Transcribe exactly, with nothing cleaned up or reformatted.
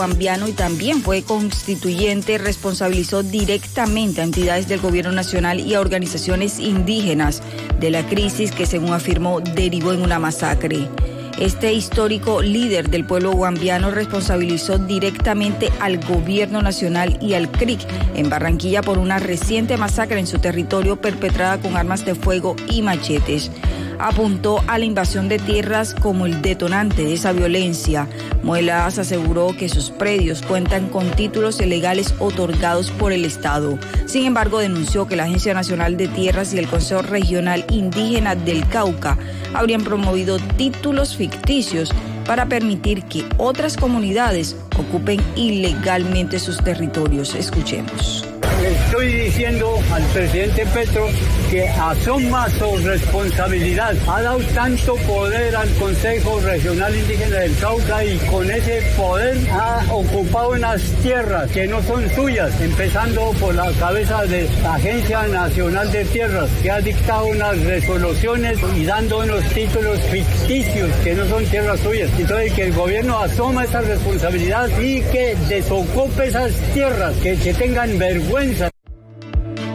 Guambiano y también fue constituyente, responsabilizó directamente a entidades del gobierno nacional y a organizaciones indígenas de la crisis que, según afirmó, derivó en una masacre. Este histórico líder del pueblo guambiano responsabilizó directamente al gobierno nacional y al C R I C en Barranquilla por una reciente masacre en su territorio perpetrada con armas de fuego y machetes. Apuntó a la invasión de tierras como el detonante de esa violencia. Muelas aseguró que sus predios cuentan con títulos ilegales otorgados por el Estado. Sin embargo, denunció que la Agencia Nacional de Tierras y el Consejo Regional Indígena del Cauca habrían promovido títulos ficticios para permitir que otras comunidades ocupen ilegalmente sus territorios. Escuchemos. Estoy diciendo al presidente Petro que asuma su responsabilidad. Ha dado tanto poder al Consejo Regional Indígena del Cauca y con ese poder ha ocupado unas tierras que no son suyas, empezando por la cabeza de la Agencia Nacional de Tierras, que ha dictado unas resoluciones y dando unos títulos ficticios que no son tierras suyas. Entonces que el gobierno asuma esa responsabilidad y que desocupe esas tierras, que, que tengan vergüenza.